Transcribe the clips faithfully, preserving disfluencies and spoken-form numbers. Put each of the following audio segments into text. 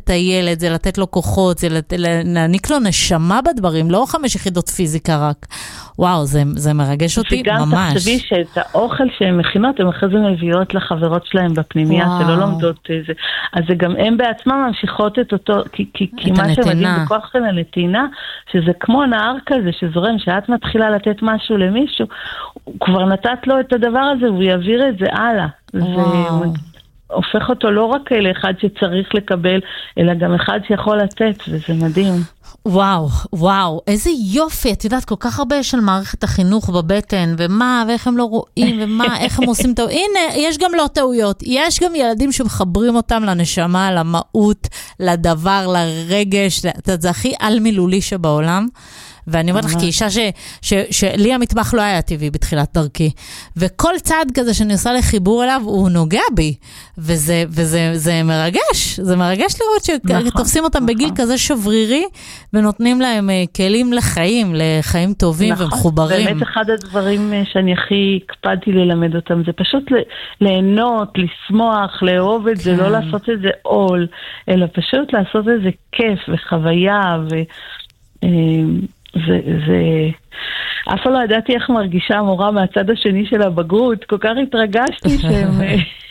את הילד, זה לתת לו כוחות, זה לת... להעניק לו נשמה בדברים, לא חמש יחידות פיזיקה רק. וואו, זה, זה מרגש אותי ממש. וגם תחשבי שאת האוכל שהן מכינות, הן אחרי זה מביאות לחברות שלהם בפנימיה, וואו. שלא לומדות זה. אז זה גם הן בעצמן ממשיכות את אותו, כי, כי, כי מה שמדהים בכוח של הנתינה, שזה כמו נהר כזה שזורם, שאת מתחילה לתת משהו למישהו, הוא כבר נתת לו את הדבר הזה, והוא יעביר את זה הלאה. וואו. זה הופך אותו לא רק לאחד שצריך לקבל, אלא גם אחד שיכול לתת, וזה מדהים. וואו, וואו, איזה יופי, את יודעת, כל כך הרבה של מערכת החינוך בבטן, ומה, ואיך הם לא רואים, ומה, איך הם עושים טעות. הנה, יש גם לא טעויות, יש גם ילדים שמחברים אותם לנשמה, למהות, לדבר, לרגש, זה הכי על מילולי שבעולם. ואני אומרת לך, כאישה ש, ש, שלי המטבח לא היה טבעי בתחילת דרכי, וכל צעד כזה שאני עושה לחיבור אליו, הוא נוגע בי, וזה, וזה, זה מרגש, זה מרגש לראות שתופסים אותם בגיל כזה שברירי, ונותנים להם כלים לחיים, לחיים טובים ומחוברים. באמת אחד הדברים שאני הכי הקפדתי ללמד אותם, זה פשוט ליהנות, לשמוח, לאהוב את זה, לא לעשות את זה עול, אלא פשוט לעשות את זה כיף וחוויה ו... זה, זה, אף לא ידעתי איך מרגישה המורה מהצד השני של הבגרות, כל כך התרגשתי שהם,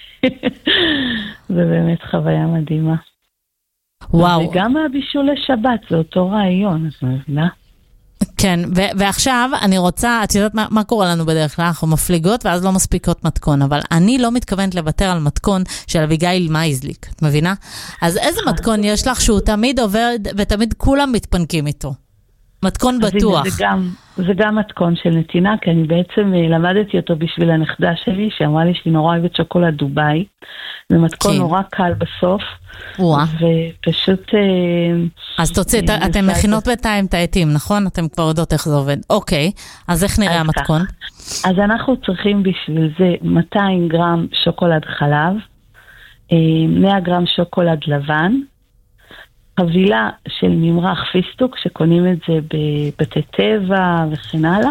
זה באמת חוויה מדהימה. וואו. וגם הבישול לשבת, זה אותו רעיון, אז מבינה? כן, ו- ועכשיו אני רוצה, את יודעת מה, מה קורה לנו בדרך כלל? אנחנו מפליגות ואז לא מספיקות מתכון, אבל אני לא מתכוונת לוותר על מתכון של אביגיל מייזליק, את מבינה? אז איזה מתכון יש לך שהוא תמיד עובד ותמיד כולם מתפנקים איתו? מתכון בטוח. זה, זה, גם, זה גם מתכון של נתינה, כי אני בעצם למדתי אותו בשביל הנכדה שלי, שאמרה לי שהיא נורא אוהבת שוקולד דוביי. זה מתכון כן. נורא קל בסוף. וואה. ופשוט... אז תוציא, אה, אתם מכינות בינתיים את העתים, נכון? אתם כבר יודעות איך זה עובד. אוקיי, אז איך נראה אז המתכון? כך. אז אנחנו צריכים בשביל זה מאתיים גרם שוקולד חלב, מאה גרם שוקולד לבן, חבילה של ממרח פיסטוק, שקונים את זה בבתי טבע וכן הלאה.